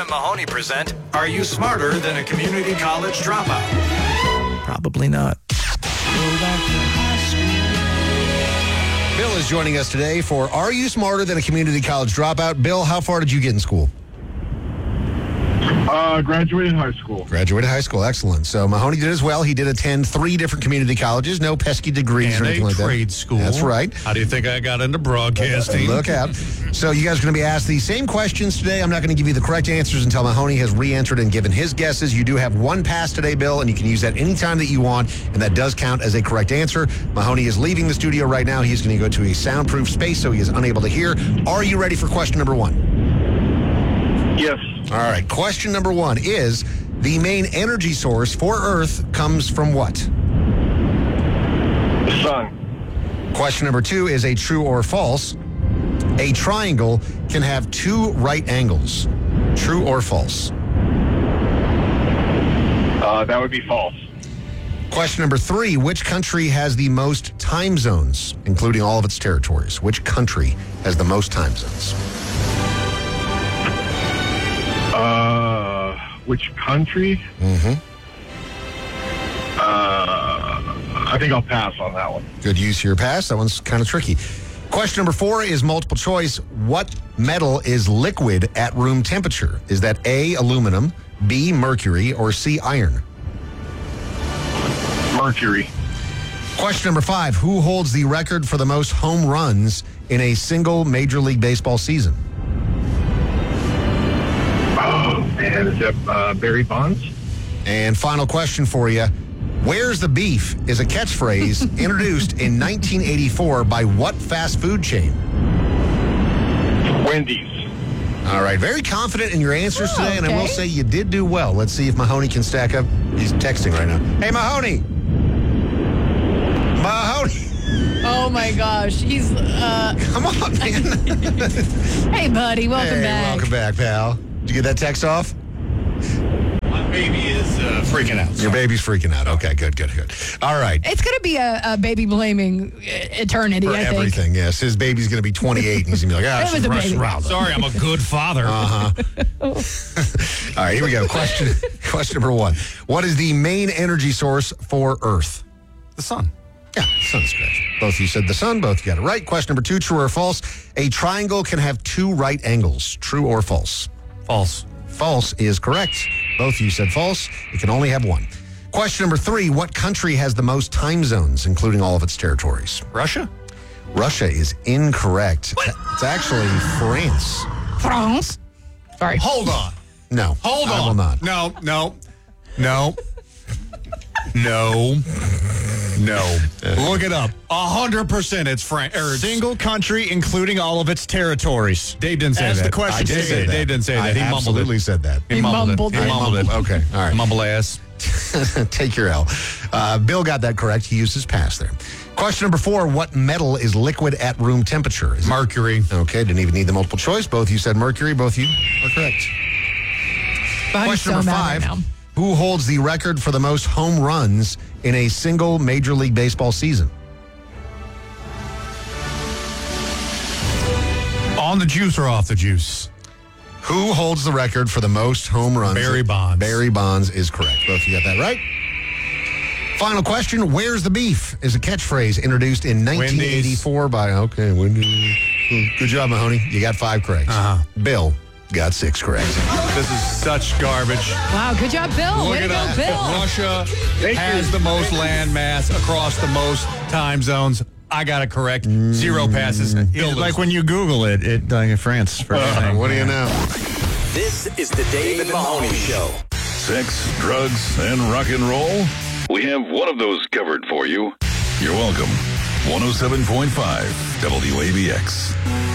and Mahoney present Are You Smarter Than a Community College Dropout? Probably not. Bill is joining us today for Are You Smarter Than a Community College Dropout? Bill, how far did you get in school? Graduated high school. Graduated high school, excellent. So Mahoney did as well. He did attend 3 different community colleges, no pesky degrees and or anything like that. trade school. That's right. How do you think I got into broadcasting? Look out. So you guys are going to be asked the same questions today. I'm not going to give you the correct answers until Mahoney has re-entered and given his guesses. You do have 1 pass today, Bill, and you can use that anytime that you want, and that does count as a correct answer. Mahoney is leaving the studio right now. He's going to go to a soundproof space so he is unable to hear. Are you ready for question number 1? Yes. All right. Question number 1 is, the main energy source for Earth comes from what? The sun. Question number 2 is a true or false. A triangle can have 2 right angles. True or false? That would be false. Question number 3, which country has the most time zones, including all of its territories? Which country has the most time zones? Which country? Mm-hmm. I think I'll pass on that one. Good use of your pass. That one's kind of tricky. Question number 4 is multiple choice. What metal is liquid at room temperature? Is that A, aluminum, B, mercury, or C, iron? Mercury. Question number 5, who holds the record for the most home runs in a single Major League Baseball season? Oh, man. Is that Barry Bonds? And final question for you. Where's the beef is a catchphrase introduced in 1984 by what fast food chain? Wendy's. All right, very confident in your answers today, and I will say you did do well. Let's see if Mahoney can stack up. He's texting right now. Hey, Mahoney. Mahoney. Oh, my gosh. He's, Come on, man. Hey, buddy. Welcome back. Welcome back, pal. Did you get that text off? My baby is freaking out. Your baby's freaking out. Okay, good. All right. It's going to be a baby blaming eternity, For I think. everything, yes. His baby's going to be 28, and he's going to be like, It was a baby. Sorry, I'm a good father. All right, here we go. Question number 1. What is the main energy source for Earth? The sun. Yeah, the sun's correct. Both of you said the sun. Both of you got it right. Question number 2, true or false? A triangle can have 2 right angles. True or false? False. False is correct. Both of you said false. It can only have 1. Question number 3, what country has the most time zones, including all of its territories? Russia? Russia is incorrect. What? It's actually France. France? Sorry. Hold on. No. Hold on. I will not. No. Look it up. 100% it's France. Single country, including all of its territories. Dave didn't say As that. the question I did say that. Dave didn't say that. I He mumbled absolutely it. said that. He mumbled it. He mumbled it. Okay, all right. Mumble ass. Take your L. Bill got that correct. He used his pass there. Question number 4, what metal is liquid at room temperature? Is it- Mercury. Okay, didn't even need the multiple choice. Both of you said mercury. Both of you are correct. I'm Question so number mad 5, right now. who holds the record for the most home runs in a single Major League Baseball season? On the juice or off the juice? Who holds the record for the most home runs? Barry Bonds. Barry Bonds is correct. Both of you got that right. Final question, where's the beef is a catchphrase introduced in 1984 by, Wendy's. Good job, Mahoney. You got 5 correct. Bill got 6 correct. This is such garbage. Wow, good job, Bill. Look Way to it go, up. Bill. Russia has the most land mass across the most time zones. I got it correct. 0 passes. Bill Like when you Google it France for everything. What do you know? This is the Dave and Mahoney Show. Sex, drugs, and rock and roll? We have one of those covered for you. You're welcome. 107.5 WABX.